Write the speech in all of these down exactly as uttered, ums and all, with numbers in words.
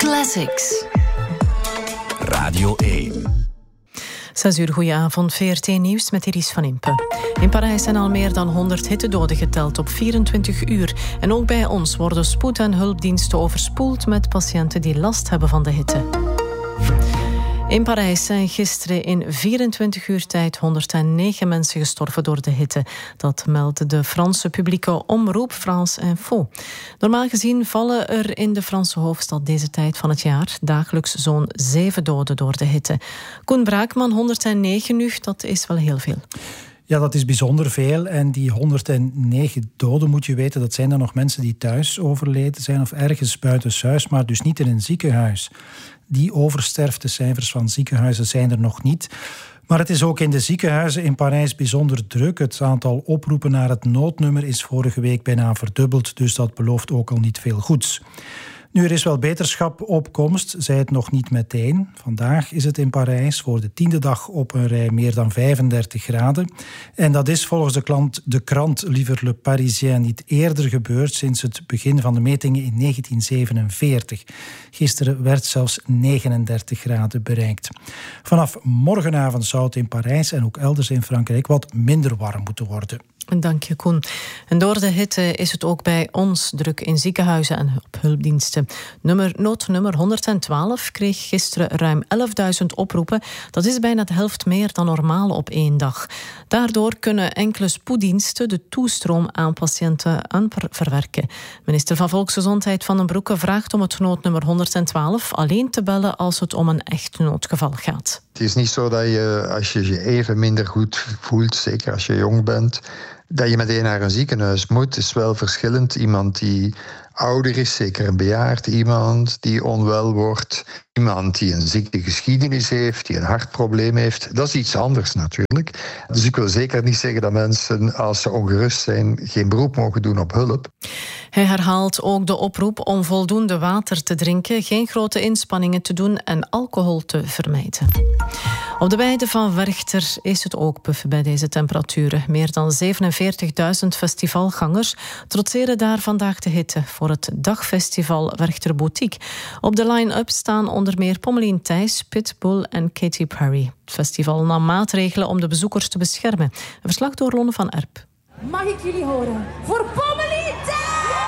Classics. Radio één. Zes uur, goedenavond. V R T Nieuws met Iris van Impe. In Parijs zijn al meer dan honderd hittedoden geteld op vierentwintig uur. En ook bij ons worden spoed- en hulpdiensten overspoeld met patiënten die last hebben van de hitte. In Parijs zijn gisteren in vierentwintig uur tijd honderdnegen mensen gestorven door de hitte. Dat meldt de Franse publieke omroep France Info. Normaal gezien vallen er in de Franse hoofdstad deze tijd van het jaar dagelijks zo'n zeven doden door de hitte. Koen Braakman, honderdnegen nu, dat is wel heel veel. Ja, dat is bijzonder veel. En die honderdnegen doden, moet je weten, dat zijn dan nog mensen die thuis overleden zijn of ergens buitenshuis, maar dus niet in een ziekenhuis. Die oversterftecijfers van ziekenhuizen zijn er nog niet. Maar het is ook in de ziekenhuizen in Parijs bijzonder druk. Het aantal oproepen naar het noodnummer is vorige week bijna verdubbeld, dus dat belooft ook al niet veel goeds. Nu, er is wel beterschap op komst, zij het nog niet meteen. Vandaag is het in Parijs voor de tiende dag op een rij meer dan vijfendertig graden. En dat is volgens de, klant, de krant liever Le Parisien niet eerder gebeurd sinds het begin van de metingen in negentien zevenenveertig. Gisteren werd zelfs negenendertig graden bereikt. Vanaf morgenavond zou het in Parijs en ook elders in Frankrijk wat minder warm moeten worden. Dank je, Koen. En door de hitte is het ook bij ons druk in ziekenhuizen en op hulpdiensten. Nummer, noodnummer honderdtwaalf kreeg gisteren ruim elfduizend oproepen. Dat is bijna de helft meer dan normaal op één dag. Daardoor kunnen enkele spoeddiensten de toestroom aan patiënten aan verwerken. Minister van Volksgezondheid Van den Broeke vraagt om het noodnummer honderdtwaalf alleen te bellen als het om een echt noodgeval gaat. Het is niet zo dat je, als je je even minder goed voelt, zeker als je jong bent, dat je meteen naar een ziekenhuis moet. Het is wel verschillend. Iemand die ouder is, zeker een bejaard iemand die onwel wordt, iemand die een ziektegeschiedenis heeft, die een hartprobleem heeft. Dat is iets anders natuurlijk. Dus ik wil zeker niet zeggen dat mensen, als ze ongerust zijn, geen beroep mogen doen op hulp. Hij herhaalt ook de oproep om voldoende water te drinken, geen grote inspanningen te doen en alcohol te vermijden. Op de weide van Werchter is het ook puffen bij deze temperaturen. Meer dan zevenenveertigduizend festivalgangers trotseren daar vandaag de hitte voor het dagfestival Werchter Boutique. Op de line-up staan onder meer Pommelien Thijs, Pitbull en Katy Perry. Het festival nam maatregelen om de bezoekers te beschermen. Een verslag door Lonne van Erp. Mag ik jullie horen voor Pommelien Thijs?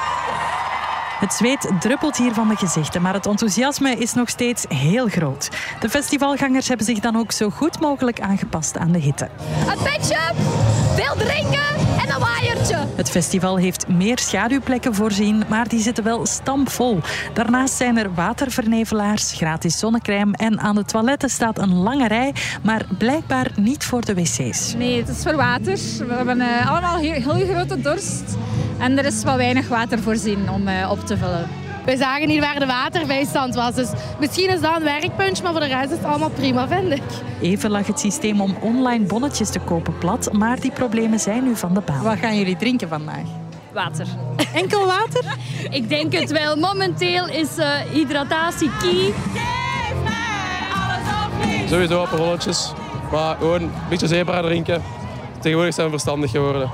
Het zweet druppelt hier van de gezichten, maar het enthousiasme is nog steeds heel groot. De festivalgangers hebben zich dan ook zo goed mogelijk aangepast aan de hitte. Een petje, veel drinken en een waaiertje. Het festival heeft meer schaduwplekken voorzien, maar die zitten wel stampvol. Daarnaast zijn er watervernevelaars, gratis zonnecrème en aan de toiletten staat een lange rij, maar blijkbaar niet voor de wc's. Nee, het is voor water. We hebben uh, allemaal heel, heel grote dorst en er is wel weinig water voorzien om uh, op te vullen. We zagen hier waar de waterbijstand was, dus misschien is dat een werkpuntje, maar voor de rest is het allemaal prima, vind ik. Even lag het systeem om online bonnetjes te kopen plat, maar die problemen zijn nu van de baan. Wat gaan jullie drinken vandaag? Water. Enkel water? Ik denk het wel. Momenteel is uh, hydratatie key. Geef mij alles of niets. Sowieso aperolletjes, maar gewoon een beetje zebra drinken. Tegenwoordig zijn we verstandig geworden.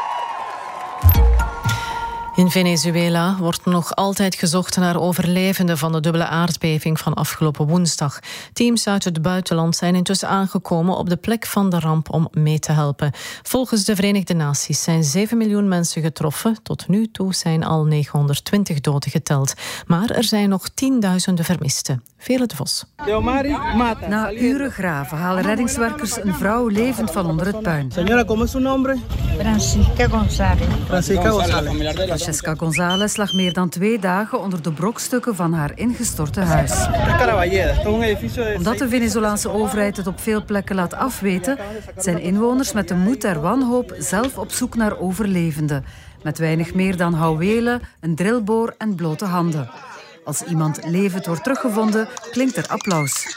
In Venezuela wordt nog altijd gezocht naar overlevenden van de dubbele aardbeving van afgelopen woensdag. Teams uit het buitenland zijn intussen aangekomen op de plek van de ramp om mee te helpen. Volgens de Verenigde Naties zijn zeven miljoen mensen getroffen. Tot nu toe zijn al negenhonderdtwintig doden geteld. Maar er zijn nog tienduizenden vermisten. Vele de Vos. Na uren graven halen reddingswerkers een vrouw levend van onder het puin. Señora, ¿cómo es su nombre? Francisca González. Francisca González. Francesca González lag meer dan twee dagen onder de brokstukken van haar ingestorte huis. Omdat de Venezolaanse overheid het op veel plekken laat afweten, zijn inwoners met de moed der wanhoop zelf op zoek naar overlevenden. Met weinig meer dan houwelen, een drillboor en blote handen. Als iemand levend wordt teruggevonden, klinkt er applaus.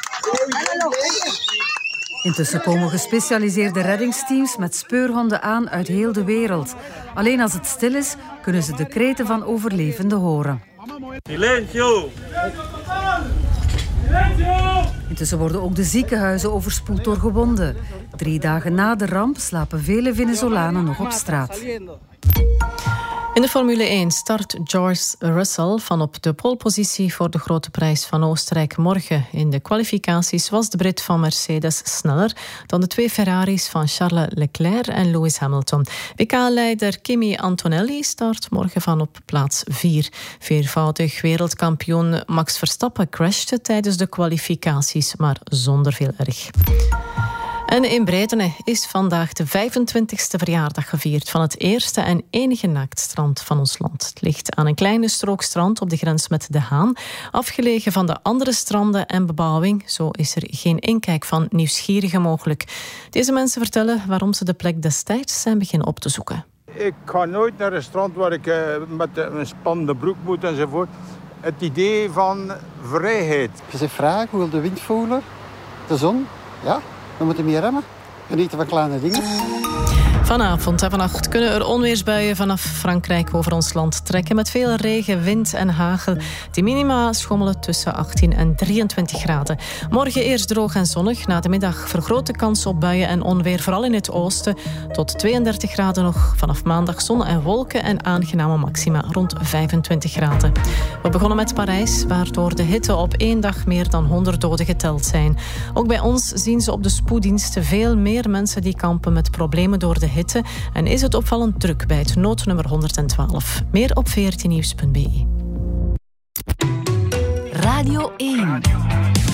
Intussen komen gespecialiseerde reddingsteams met speurhonden aan uit heel de wereld. Alleen als het stil is, kunnen ze de kreten van overlevenden horen. Silencio! Intussen worden ook de ziekenhuizen overspoeld door gewonden. Drie dagen na de ramp slapen vele Venezolanen nog op straat. In de Formule één start George Russell van op de polepositie voor de Grote Prijs van Oostenrijk morgen. In de kwalificaties was de Brit van Mercedes sneller dan de twee Ferraris van Charles Leclerc en Lewis Hamilton. W K-leider Kimi Antonelli start morgen van op plaats vier. Viervoudig wereldkampioen Max Verstappen crashte tijdens de kwalificaties, maar zonder veel erg. En in Breidene is vandaag de vijfentwintigste verjaardag gevierd van het eerste en enige naaktstrand van ons land. Het ligt aan een kleine strook strand op de grens met De Haan, afgelegen van de andere stranden en bebouwing. Zo is er geen inkijk van nieuwsgierigen mogelijk. Deze mensen vertellen waarom ze de plek destijds zijn beginnen op te zoeken. Ik ga nooit naar een strand waar ik uh, met een spannende broek moet enzovoort. Het idee van vrijheid. Je zegt vragen, hoe wil de wind voelen, de zon, ja. We moeten meer remmen. Genieten van kleine dingen. Vanavond en vannacht kunnen er onweersbuien vanaf Frankrijk over ons land trekken. Met veel regen, wind en hagel. Die minima schommelen tussen achttien en drieëntwintig graden. Morgen eerst droog en zonnig. Na de middag vergrote kans op buien en onweer. Vooral in het oosten. Tot tweeëndertig graden nog. Vanaf maandag zon en wolken en aangename maxima rond vijfentwintig graden. We begonnen met Parijs, waar door de hitte op één dag meer dan honderd doden geteld zijn. Ook bij ons zien ze op de spoeddiensten veel meer mensen die kampen met problemen door de hitte. En is het opvallend druk bij het noodnummer honderdtwaalf. Meer op veertien nieuws punt b e. Radio één.